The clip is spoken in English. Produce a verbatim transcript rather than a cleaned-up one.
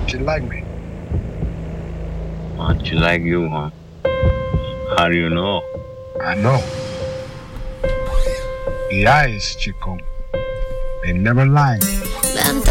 you like me? Aren't you like you, huh? How do you know? I know. The eyes, Chico. They never lie.